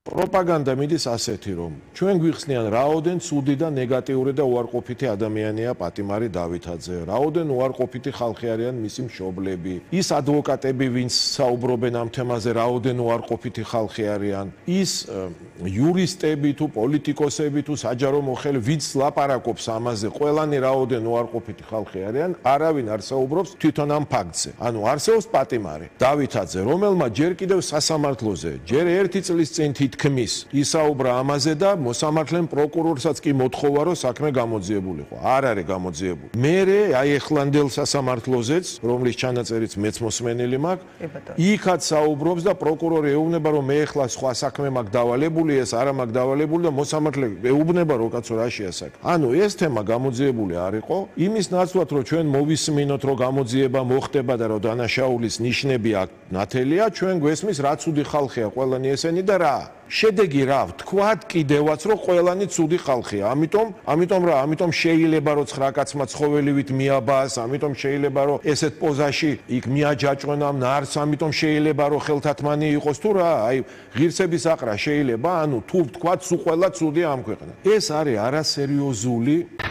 პროპაგანდა მიდის ასეთი, რომ ჩვენ გვიხსნიან რაოდენ ცუდი და ნეგატიური და უარყოფითი ადამიანია პატიმარი დავითაძე, რაოდენ უარყოფითი ხალხი არიან მისი მშობლები, ის ადვოკატები, ვინც საუბრობენ ამ თემაზე, რაოდენ უარყოფითი ხალხი არიან, ის იურისტები თუ პოლიტიკოსები თუ საჯარო მოხელე, ვინც ლაპარაკობს ამაზე, ყველანი რაოდენ უარყოფითი ხალხი არიან, არავინ არ საუბრობს თვითონ ამ ფაქტზე. ანუ არსებობს პატიმარი დავითაძე, რომელმა ჯერ კიდევ სასამართლოზე, ჯერ ერთი წლის წინ თქმის ისაუბრა ამაზე და მოსამართლემ პროკურორსაც კი მოთხოვა რომ საქმე გამოძიებულიყო. არ არის გამოძიებული. მერე აი ეხლანდელ სასამართლოზეც, რომლის ჩანაწერიც მეც მოსმენილი მაქვს, იქაც საუბრობს და პროკურორი ეუბნება რომ მე ეხლა სხვა საქმე მაქვს დავალებული, ეს არა მაქვს დავალებული და მოსამართლე ეუბნება რომ კაცო რაშია საქმე. ანუ ეს თემა გამოძიებული არ იყო, იმის ნაცვლად რომ ჩვენ მოვისმინოთ რომ გამოძიება მოხდება და რომ დანაშაულის ნიშნები აქ ნათელია, ჩვენ გვესმის რა ცუდი ხალხია ყველანი ესენი და რა შედეგი რა ვთქვათ კიდევაც რომ ყველანი ცუდი ხალხია. ამიტომ შეიძლება რომ 9 კაცმა ცხოველივით მიაბას, ამიტომ შეიძლება რომ ესეთ პოზაში იქ მიაჯაჭვენ ამ ნარს, ამიტომ შეიძლება რომ ხელთათმანი იყოს თუ რა, აი ღირსების აყრა შეიძლება, ანუ თუ ვთქვათ სულ ყველა ცუდია ამ ქვეყანას. ეს არის არასერიოზული